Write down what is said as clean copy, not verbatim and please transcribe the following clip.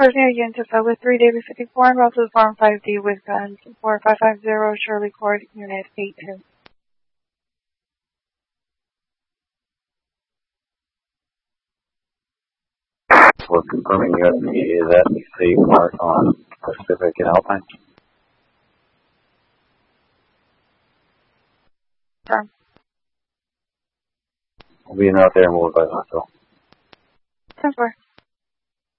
Corsia Yantissa with 3 David 54 and route to the Farm 5D with guns 4550 Shirley Court, Unit 82. For confirming USP, is that the mark on Pacific and Alpine? Confirm. We'll be out there and we'll advise myself. 10-4.